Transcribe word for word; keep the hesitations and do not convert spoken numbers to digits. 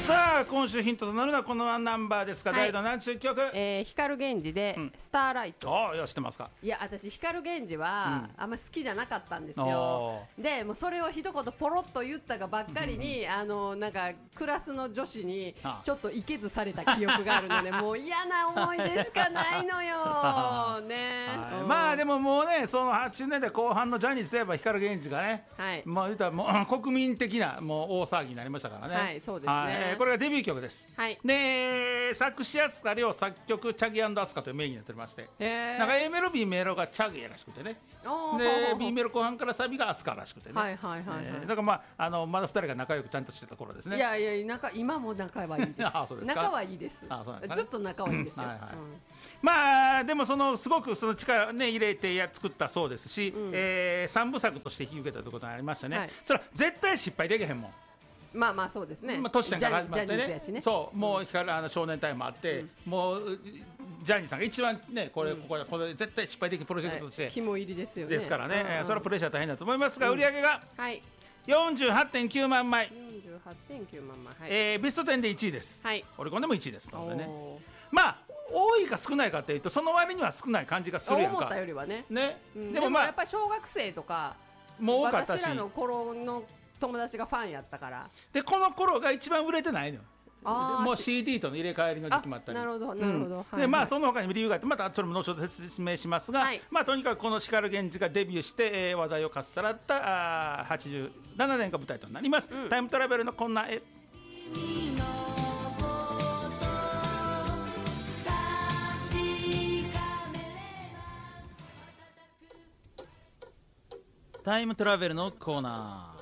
さあ今週ヒントとなるのはこのナンバーですか、 はい誰の何ちゅう曲、 えー、光源氏で、うん、スターライト。 ああ、いや知ってますか。 いや私光源氏は、うん、あんまり好きじゃなかったんですよ。でもうそれを一言ポロッと言ったがばっかりに、うん、あのなんかクラスの女子にちょっといけずされた記憶があるのでもう嫌な思い出しかないのよね、 はい、まあでももうねそのはちじゅうねんだいこう半のジャニーズといえば光源氏がね、はい、まあ言ったらもう国民的なもう大騒ぎになりましたからね。 はいそうですね、はい、 これがデビュー曲です、 はい、 で作詞飛鳥涼作曲チャギ&アスカという名義になっておりまして、なんか A メロ B メロがチャギらしくてね、で B メロ後半からサビがアスカらしくてね、はいはいはいはい、えー、だからまああのまだふたりが仲良くちゃんとしてた頃ですね。 いやいやなんか今も仲はいいですあそうですか。 仲はいいです。 あそうなんですかね、 ずっと仲はいいですよ、はいはい、うん、 まあでもそのすごくその力、ね、入れてや作ったそうですし、うん、えー、さんぶさくとして引き受けたということがありましたね、はい、それは絶対失敗できへんもん。 まあまあそうですね、 まあ、トシちゃんから始まってね、 ね、 そうもう光、うん、あの少年隊もあって、うん、もうジャニーさんが一番ねこれ、うん、ここでこれ絶対失敗できるプロジェクトとして、はい、 肝入りですよね。 ですからね、 うんうん、 それはプレッシャー大変だと思いますが、うん、売り上げが、 はい、 よんじゅうはちてんきゅうまんまい、 よんじゅうはちてんきゅうまんまい、はい、 えー、ベストじゅうでいちいです、 はい、 オリコンでもいちいです当然ね。まあ多いか少ないかというとその割には少ない感じがするやんか、 思ったよりはね、 ね、 うん、でもまあやっぱり小学生とかもう多かったし、 私らの頃の友達がファンやったから、 でこの頃が一番売れてないのよ。もう シーディー との入れ替えりの時期もあったり、 なるほどなるほど、 うん、でまあその他にも理由があってまたそれも後ほど説明しますが、はい、まあとにかくこの光源氏がデビューして、えー、話題をかっさらったあはちじゅうななねんが舞台となります、うん、タイムトラベルのこんな絵。タイムトラベルのコーナー。